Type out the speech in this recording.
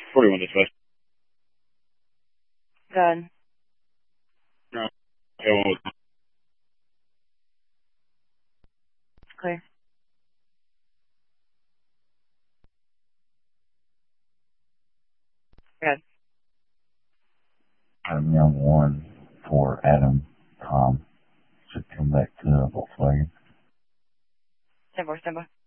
41 this way. Good. Clear. Good. Young 1 for Adam Tom should come back to Volkswagen. 10-4, stand by.